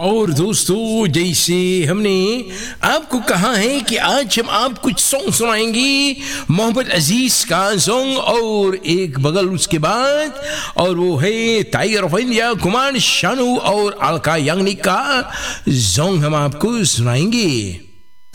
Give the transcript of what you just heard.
और दोस्तों, जैसे हमने आपको कहा है कि आज हम आप कुछ सॉन्ग सुनाएंगे, मोहम्मद अजीज का सॉन्ग और एक बगल उसके बाद, और वो है tiger of India Kumar Sanu और अलका याग्निक का सॉन्ग हम आपको सुनाएंगे।